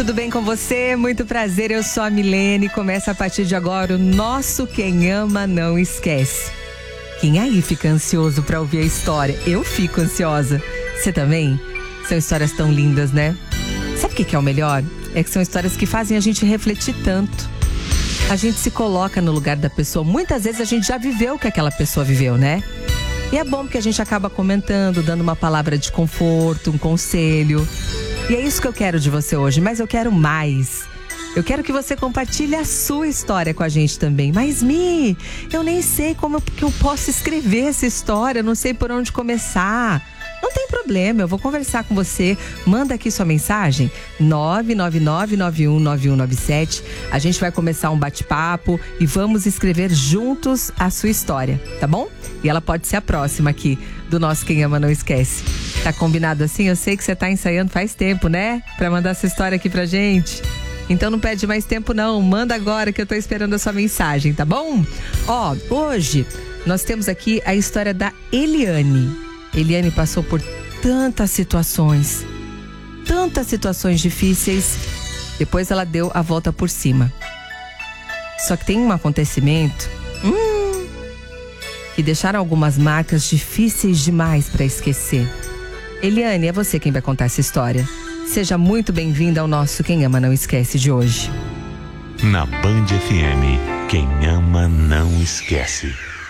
Tudo bem com você? Muito prazer, eu sou a Milene. Começa a partir de agora o nosso Quem Ama Não Esquece. Quem aí fica ansioso pra ouvir a história? Eu fico ansiosa. Você também? São histórias tão lindas, né? Sabe o que é o melhor? É que são histórias que fazem a gente refletir tanto. A gente se coloca no lugar da pessoa. Muitas vezes a gente já viveu o que aquela pessoa viveu, né? E é bom porque a gente acaba comentando, dando uma palavra de conforto, um conselho. E é isso que eu quero de você hoje, mas eu quero mais. Eu quero que você compartilhe a sua história com a gente também. Mas, Mi, eu nem sei como que eu posso escrever essa história, não sei por onde começar. Não tem problema, eu vou conversar com você. Manda aqui sua mensagem, 999919197. A gente vai começar um bate-papo e vamos escrever juntos a sua história, tá bom? E ela pode ser a próxima aqui do nosso Quem Ama Não Esquece. Tá combinado assim? Eu sei que você tá ensaiando faz tempo, né? Pra mandar essa história aqui pra gente. Então não perde mais tempo não, manda agora que eu tô esperando a sua mensagem, tá bom? Ó, hoje nós temos aqui a história da Eliane. Eliane passou por tantas situações difíceis, depois ela deu a volta por cima. Só que tem um acontecimento que deixaram algumas marcas difíceis demais para esquecer. Eliane, é você quem vai contar essa história. Seja muito bem-vinda ao nosso Quem Ama Não Esquece de hoje. Na Band FM, quem ama não esquece.